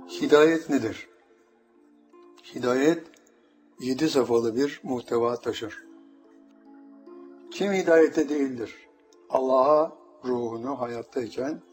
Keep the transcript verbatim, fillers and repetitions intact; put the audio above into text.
Hidayet nedir? Hidayet, yedi safhalı bir muhteva taşır. Kim hidayette değildir? Allah'a ruhunu hayattayken